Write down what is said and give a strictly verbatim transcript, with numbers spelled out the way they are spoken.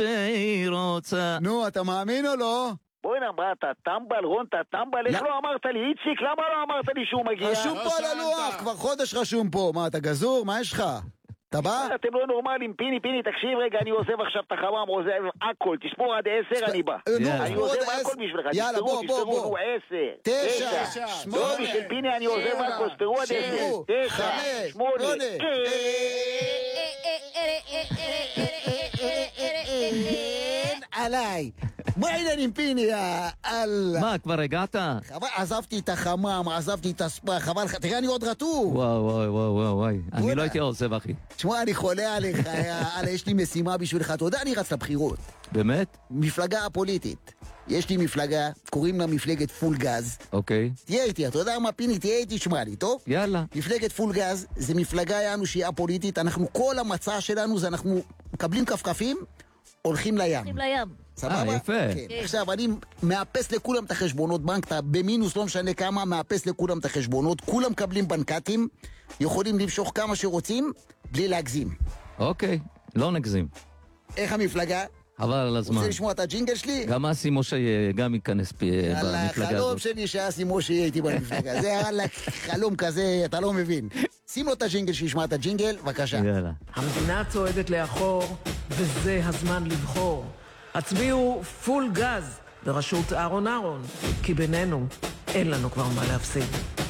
שהיא רוצה. נו, אתה מאמין או לא? בואי נאמר, אתה טמבל, רון, אתה טמבל, איך לא אמרת לי, איציק, למה לא אמרת לי שהוא מגיע? רשום פה על הלוח, כבר חודש רשום פה. מה, אתה גזור? מה יש לך? אתה בא? אתם לא נורמלים, פיני, פיני, תקשיב רגע, אני עוזב עכשיו את החמם, עוזב הכל, תספור עד עשר, אני בא. אני עוזב הכל בשבילך, תספרו, תספרו, עשר, תשע, שמונה, לא, בשביל פיני אני עוזב הכל, תספרו עד עשר, תשע, שמונה, עליי. מה העניינים פיני? מה, כבר הגעת? חבל, עזבתי את החמם, עזבתי את הספה, חבל, תראה אני עוד רטוב. וואו וואו וואו וואו וואי, אני לא הייתי עוזב אחי. תשמע, אני חולה עליך, יש לי משימה בשבילך, אתה יודע, אני רץ לבחירות. באמת? מפלגה הפוליטית. יש לי מפלגה, קוראים לה מפלגת פול גז. אוקיי. תהיה איתי, אתה יודע מה פיני, תהיה איתי, שמע לי, טוב? יאללה. מפלגת פול גז זה מפלגה יענו שהיא הפוליטית, אנחנו, כל המצע שלנו זה אנחנו מקבלים כפכפים, הולכים לים. הולכים לים. סבבה? אה, יפה. כן. עכשיו, אני מאפס לכולם את החשבונות בנק, אתה במינוס לא משנה כמה, מאפס לכולם את החשבונות, כולם מקבלים בנקטים, יכולים למשוך כמה שרוצים, בלי להגזים. אוקיי, לא נגזים. איך המפלגה? חבל על הזמן. רוצה לשמוע את הג'ינגל שלי? גם אסי משה גם ייכנס במפלגה הזאת. חלום שלי שאסי משה יהיה איתי במפלגה. זה היה חלום כזה, אתה לא מבין. שים לו את הג'ינגל שישמע את הג'ינגל, בבקשה. יאללה. המדינה צועדת לאחור, וזה הזמן לבחור. הצביעו פול גז בראשות אהרון אהרון, כי בינינו אין לנו כבר מה להפסיד.